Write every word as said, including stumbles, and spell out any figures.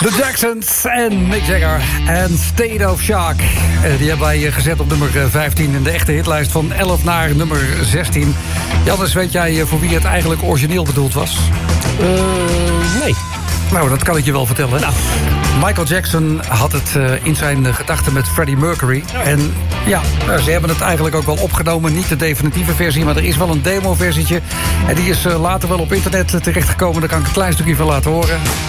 The Jacksons en Mick Jagger en State of Shock. Uh, die hebben wij gezet op nummer vijftien in de echte hitlijst van elf naar nummer zestien. Jannes, weet jij voor wie het eigenlijk origineel bedoeld was? Uh, nee. Nou, dat kan ik je wel vertellen. Nou. Michael Jackson had het uh, in zijn gedachten met Freddie Mercury. En ja, ze hebben het eigenlijk ook wel opgenomen. Niet de definitieve versie, maar er is wel een demo-versietje. En die is uh, later wel op internet terechtgekomen. Daar kan ik een klein stukje van laten horen.